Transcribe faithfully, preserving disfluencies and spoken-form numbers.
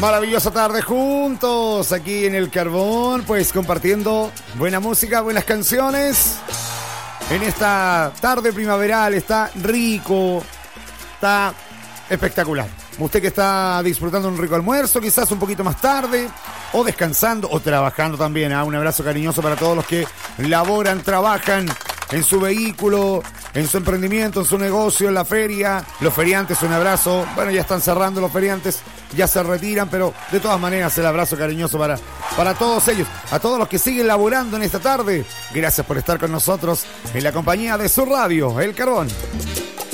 Maravillosa tarde juntos aquí en El Carbón, pues compartiendo buena música, buenas canciones. En esta tarde primaveral está rico, está espectacular. Usted que está disfrutando un rico almuerzo, quizás un poquito más tarde, o descansando, o trabajando también. ¿eh? Un abrazo cariñoso para todos los que laboran, trabajan en su vehículo, en su emprendimiento, en su negocio, en la feria. Los feriantes, un abrazo. Bueno, ya están cerrando los feriantes, ya se retiran, pero de todas maneras el abrazo cariñoso para, para todos ellos. A todos los que siguen laborando en esta tarde, gracias por estar con nosotros en la compañía de su radio, El Carbón.